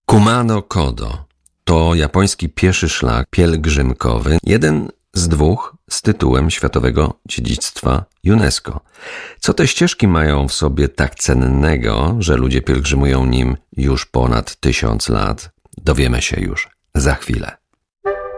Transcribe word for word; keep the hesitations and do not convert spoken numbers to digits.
Kumano Kodo to japoński pieszy szlak pielgrzymkowy, jeden z dwóch z tytułem Światowego Dziedzictwa UNESCO. Co te ścieżki mają w sobie tak cennego, że ludzie pielgrzymują nim już ponad tysiąc lat, dowiemy się już za chwilę.